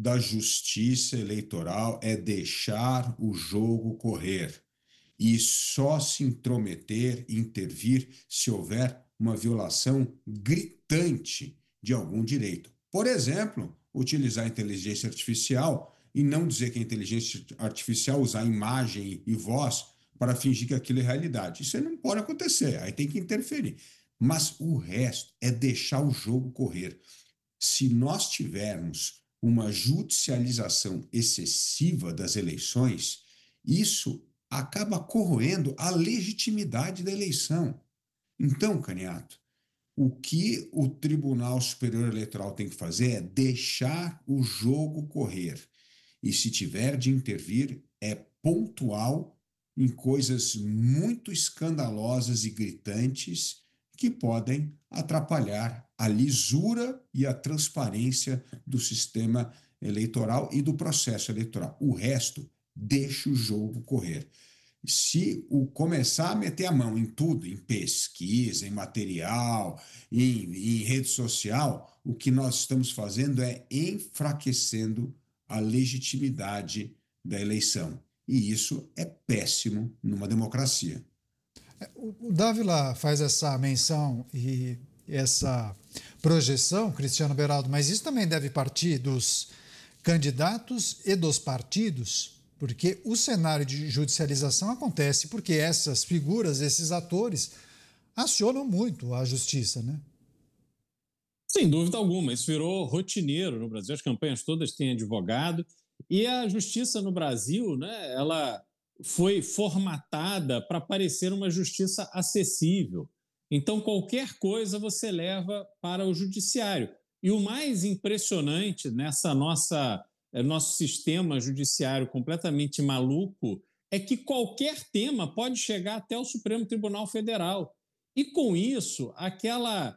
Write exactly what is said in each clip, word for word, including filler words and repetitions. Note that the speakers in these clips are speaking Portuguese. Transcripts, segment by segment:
da justiça eleitoral é deixar o jogo correr e só se intrometer, intervir, se houver uma violação gritante de algum direito. Por exemplo, utilizar a inteligência artificial e não dizer que a inteligência artificial usar imagem e voz para fingir que aquilo é realidade. Isso aí não pode acontecer, aí tem que interferir. Mas o resto é deixar o jogo correr. Se nós tivermos uma judicialização excessiva das eleições, isso acaba corroendo a legitimidade da eleição. Então, Caniato, o que o Tribunal Superior Eleitoral tem que fazer é deixar o jogo correr. E se tiver de intervir, é pontual em coisas muito escandalosas e gritantes que podem atrapalhar a lisura e a transparência do sistema eleitoral e do processo eleitoral. O resto, deixa o jogo correr. Se o começar a meter a mão em tudo, em pesquisa, em material, em, em rede social, o que nós estamos fazendo é enfraquecendo a legitimidade da eleição. E isso é péssimo numa democracia. O Dávila faz essa menção e essa projeção, Cristiano Beraldo, mas isso também deve partir dos candidatos e dos partidos, porque o cenário de judicialização acontece porque essas figuras, esses atores, acionam muito a justiça, né? Sem dúvida alguma, isso virou rotineiro no Brasil, as campanhas todas têm advogado, e a justiça no Brasil, né, ela foi formatada para parecer uma justiça acessível. Então, qualquer coisa você leva para o judiciário. E o mais impressionante nessa nossa nosso sistema judiciário completamente maluco é que qualquer tema pode chegar até o Supremo Tribunal Federal. E com isso, aquela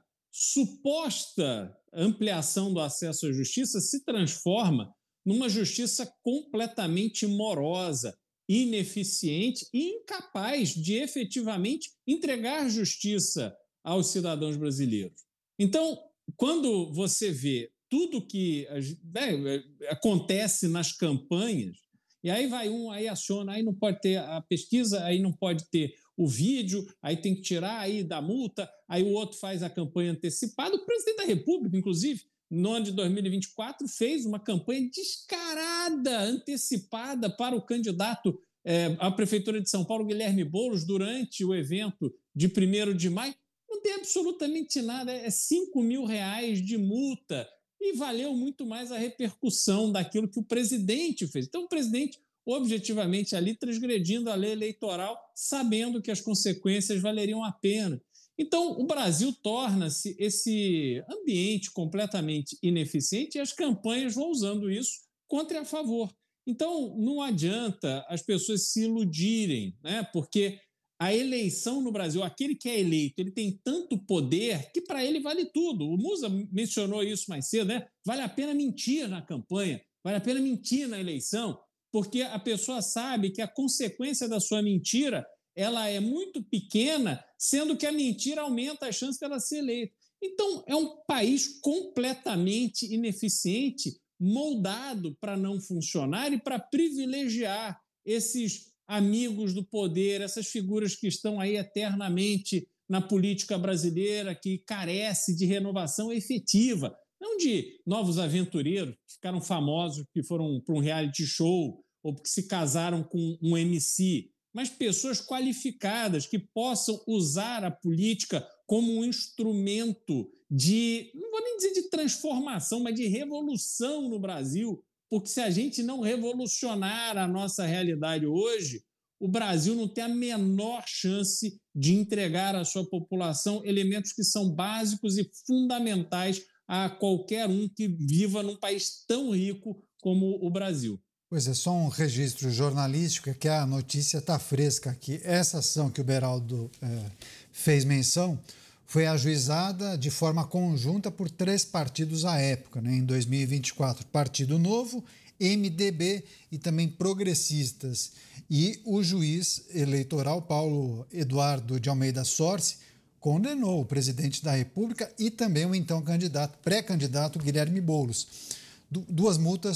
suposta ampliação do acesso à justiça se transforma numa justiça completamente morosa, ineficiente e incapaz de efetivamente entregar justiça aos cidadãos brasileiros. Então, quando você vê tudo que né, acontece nas campanhas, e aí vai um, aí aciona, aí não pode ter a pesquisa, aí não pode ter o vídeo, aí tem que tirar aí da multa, aí o outro faz a campanha antecipada. O presidente da República, inclusive, no ano de dois mil e vinte e quatro, fez uma campanha descarada, antecipada para o candidato é, à Prefeitura de São Paulo, Guilherme Boulos, durante o evento de primeiro de maio. Não tem absolutamente nada, é cinco mil reais de multa. E valeu muito mais a repercussão daquilo que o presidente fez. Então, o presidente, objetivamente, ali transgredindo a lei eleitoral, sabendo que as consequências valeriam a pena. Então, o Brasil torna-se esse ambiente completamente ineficiente e as campanhas vão usando isso contra e a favor. Então, não adianta as pessoas se iludirem, né? Porque a eleição no Brasil, aquele que é eleito, ele tem tanto poder que para ele vale tudo. O Musa mencionou isso mais cedo, né? Vale a pena mentir na campanha, vale a pena mentir na eleição, porque a pessoa sabe que a consequência da sua mentira ela é muito pequena, sendo que a mentira aumenta a chance dela ser eleita. Então, é um país completamente ineficiente, moldado para não funcionar e para privilegiar esses amigos do poder, essas figuras que estão aí eternamente na política brasileira, que carece de renovação efetiva, não de novos aventureiros que ficaram famosos, que foram para um reality show ou que se casaram com um M C, mas pessoas qualificadas que possam usar a política como um instrumento de, não vou nem dizer de transformação, mas de revolução no Brasil, porque se a gente não revolucionar a nossa realidade hoje, o Brasil não tem a menor chance de entregar à sua população elementos que são básicos e fundamentais a qualquer um que viva num país tão rico como o Brasil. Pois é, só um registro jornalístico, é que a notícia está fresca aqui. Essa ação que o Beraldo é, fez menção foi ajuizada de forma conjunta por três partidos à época, né, em dois mil e vinte e quatro. Partido Novo, M D B e também Progressistas. E o juiz eleitoral Paulo Eduardo de Almeida Sorce condenou o presidente da República e também o então candidato, pré-candidato Guilherme Boulos. Du- duas multas